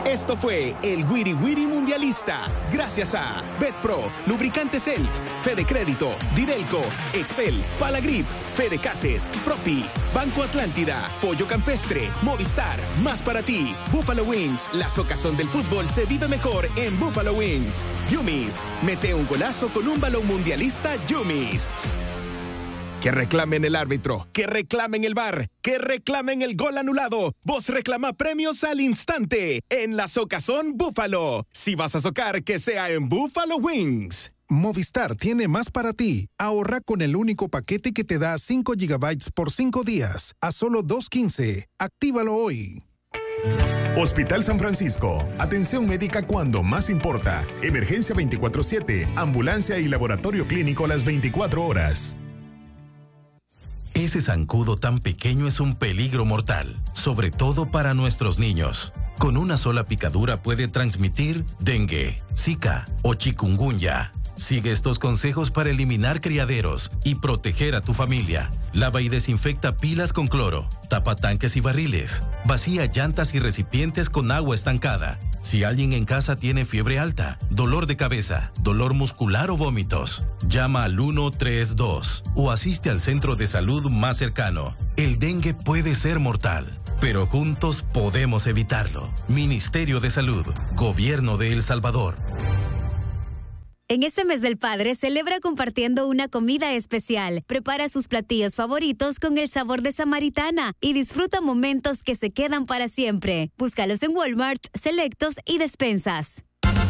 Esto fue el Wiri Wiri Mundialista. Gracias a BetPro, Lubricante Self, Fede Crédito, Didelco, Excel, Palagrip, Fede Cases, Propi, Banco Atlántida, Pollo Campestre, Movistar, Más para ti, Buffalo Wings. La socazón del fútbol se vive mejor en Buffalo Wings. Yumis, mete un golazo con un balón mundialista Yumis. Que reclamen el árbitro, que reclamen el VAR, que reclamen el gol anulado. Vos reclama premios al instante en la socazón Búfalo. Si vas a socar, que sea en Buffalo Wings. Movistar tiene más para ti. Ahorra con el único paquete que te da 5 GB por 5 días a solo $2.15. Actívalo hoy. Hospital San Francisco. Atención médica cuando más importa. Emergencia 24/7. Ambulancia y laboratorio clínico las 24 horas. Ese zancudo tan pequeño es un peligro mortal, sobre todo para nuestros niños. Con una sola picadura puede transmitir dengue, zika o chikungunya. Sigue estos consejos para eliminar criaderos y proteger a tu familia. Lava y desinfecta pilas con cloro, tapa tanques y barriles, vacía llantas y recipientes con agua estancada. Si alguien en casa tiene fiebre alta, dolor de cabeza, dolor muscular o vómitos, llama al 132 o asiste al centro de salud más cercano. El dengue puede ser mortal, pero juntos podemos evitarlo. Ministerio de Salud, Gobierno de El Salvador. En este mes del padre, celebra compartiendo una comida especial. Prepara sus platillos favoritos con el sabor de Samaritana y disfruta momentos que se quedan para siempre. Búscalos en Walmart, Selectos y Despensas.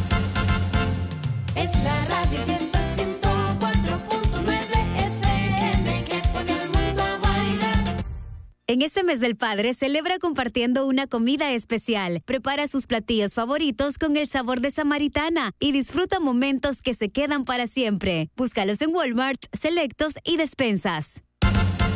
Es la radio Fiesta 104.9 FM que pone al mundo a bailar. En este mes del padre, celebra compartiendo una comida especial. Prepara sus platillos favoritos con el sabor de Samaritana y disfruta momentos que se quedan para siempre. Búscalos en Walmart, Selectos y Despensas.